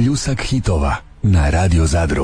Pljusak hitova na Radio Zadru.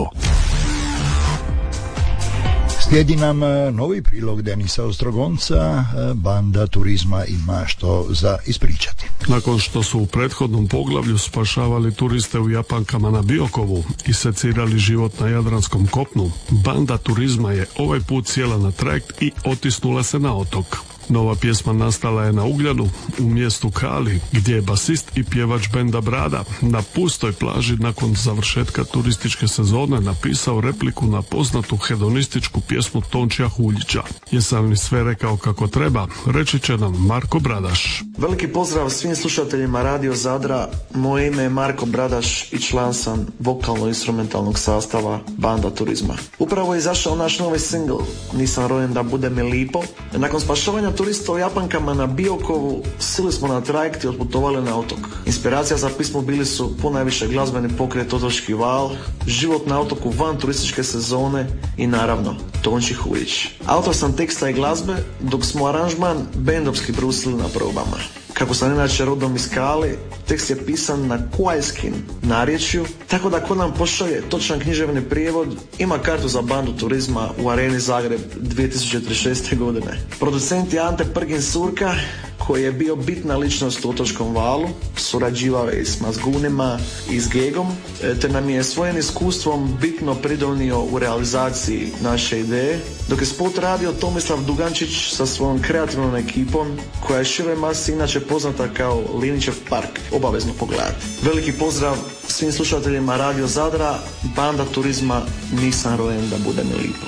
Slijedi nam novi prilog Denisa Ostrogonca. Banda turizma ima što za ispričati. Nakon što su u prethodnom poglavlju spašavali turiste u Japankama na Biokovu i secirali život na Jadranskom kopnu, banda turizma je ovaj put sjela na trajekt i otisnula se na otok. Nova pjesma nastala je na Ugljanu, u mjestu Kali, gdje je basist i pjevač benda Brada na pustoj plaži nakon završetka turističke sezone napisao repliku na poznatu hedonističku pjesmu Tončija Huljića. Jesam li sve rekao kako treba, reći će nam Marko Bradaš. Veliki pozdrav svim slušateljima Radio Zadra. Moje ime je Marko Bradaš i član sam vokalno-instrumentalnog sastava banda turizma. Upravo je izašao naš novi singl Nisam rojen da bude mi lipo. Nakon spašavanja turista u Japankama na Biokovu sili smo na trajekt i otputovali na otok. Inspiracija za pismo bili su ponajviše glazbeni pokret Otočki val, život na otoku van turističke sezone i naravno Tonči Huljić. Autor sam teksta i glazbe, dok smo aranžman bendovski brusili na probama. Kako sam inače rodom iz Kale, tekst je pisan na kuajskim narječju, tako da ko nam pošalje točan književni prijevod ima kartu za bandu turizma u Areni Zagreb 2036. godine. Producent je Ante Prgin Surka, koji je bio bitna ličnost u Otočkom valu, surađivao je s Mazgunima i s Gegom, te nam je svojim iskustvom bitno pridonio u realizaciji naše ideje, dok je spot radio Tomislav Dugančić sa svojom kreativnom ekipom, koja je široj masi inače poznata kao Linićev park. Obavezno pogledati. Veliki pozdrav svim slušateljima Radio Zadra, banda turizma Nisam rojen da bude mi lipo.